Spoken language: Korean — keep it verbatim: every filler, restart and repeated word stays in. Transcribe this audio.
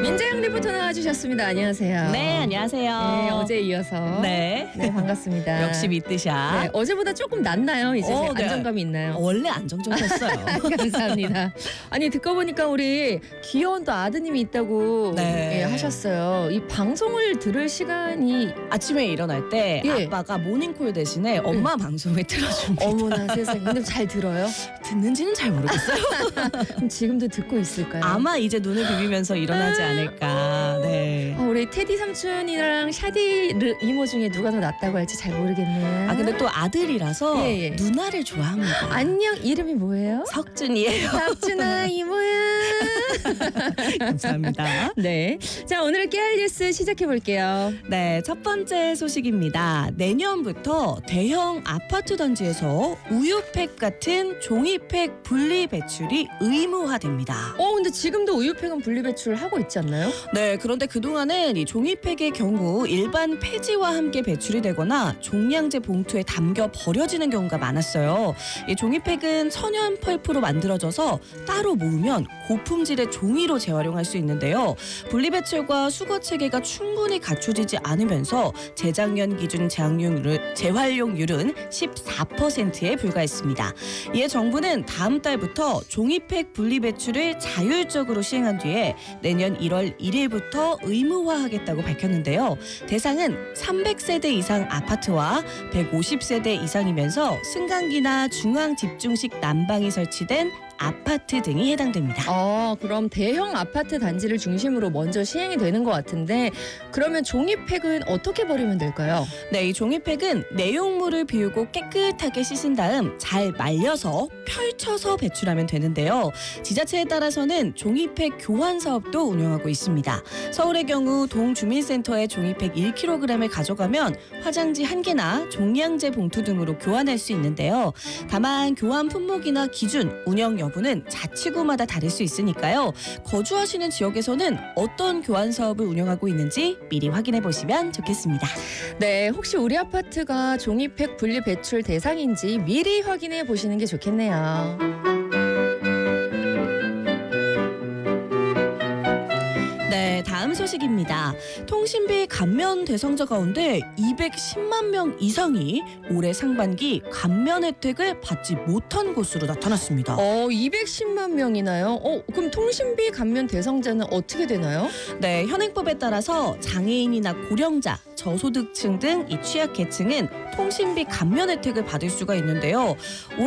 민재영 리포터 나와주셨습니다. 안녕하세요. 네, 안녕하세요. 네, 어제에 이어서. 네. 네, 반갑습니다. 역시 미뜨샷. 네, 어제보다 조금 낫나요? 이제 어, 네. 안정감이 있나요? 원래 안정적이었어요. 감사합니다. 아니 듣고 보니까 우리 귀여운 또 아드님이 있다고 네. 예, 하셨어요. 이 방송을 들을 시간이 아침에 일어날 때 예. 아빠가 모닝콜 대신에 엄마 방송을 틀어줍니다. 어머나 세상에. 근데 잘 들어요? 듣는지는 잘 모르겠어요. 그럼 지금도 듣고 있을까요? 아마 이제 눈을 비비면서 일어나지 않을까. 네. 아, 우리 테디 삼촌이랑 샤디 르, 이모 중에 누가 더 낫다고 할지 잘 모르겠네요. 아 근데 또 아들이라서 예, 예. 누나를 좋아합니다. 안녕, 이름이 뭐예요? 석준이에요. 박준아 이모야. 감사합니다. 네, 자 오늘의 깨알 뉴스 시작해 볼게요. 네, 첫 번째 소식입니다. 내년부터 대형 아파트 단지에서 우유팩 같은 종이팩 분리 배출이 의무화됩니다. 어, 근데 지금도 우유팩은 분리 배출하고 있지 않나요? 네, 그런데 그동안은 이 종이팩의 경우 일반 폐지와 함께 배출이 되거나 종량제 봉투에 담겨 버려지는 경우가 많았어요. 이 종이팩은 천연 펄프로 만들어져서 따로 모으면 고품질의 종이로 재활용할 수 있는데요. 분리배출과 수거 체계가 충분히 갖춰지지 않으면서 재작년 기준 재활용률은, 재활용률은 십사 퍼센트에 불과했습니다. 이에 정부는 다음 달부터 종이팩 분리배출을 자율적으로 시행한 뒤에 내년 일월 일일부터 의무화하겠다고 밝혔는데요. 대상은 삼백 세대 이상 아파트와 백오십 세대 이상이면서 승강기나 중앙 집중식 난방이 설치된 아파트 등이 해당됩니다. 어, 그럼 대형 아파트 단지를 중심으로 먼저 시행이 되는 것 같은데 그러면 종이팩은 어떻게 버리면 될까요? 네, 이 종이팩은 내용물을 비우고 깨끗하게 씻은 다음 잘 말려서 펼쳐서 배출하면 되는데요. 지자체에 따라서는 종이팩 교환 사업도 운영하고 있습니다. 서울의 경우 동주민센터에 종이팩 일 킬로그램을 가져가면 화장지 한 개나 종량제 봉투 등으로 교환할 수 있는데요. 다만 교환 품목이나 기준, 운영 여부는 자치구마다 다를 수 있으니까요. 거주하시는 지역에서는 어떤 교환 사업을 운영하고 있는지 미리 확인해 보시면 좋겠습니다. 네, 혹시 우리 아파트가 종이팩 분리 배출 대상인지 미리 확인해 보시는 게 좋겠네요. 네, 다음 소식입니다. 통신비 감면 대상자 가운데 이백십만 명 이상이 올해 상반기 감면 혜택을 받지 못한 것으로 나타났습니다. 어, 이백십만 명이나요? 어, 그럼 통신비 감면 대상자는 어떻게 되나요? 네, 현행법에 따라서 장애인이나 고령자, 저소득층 등 이 취약계층은 통신비 감면 혜택을 받을 수가 있는데요.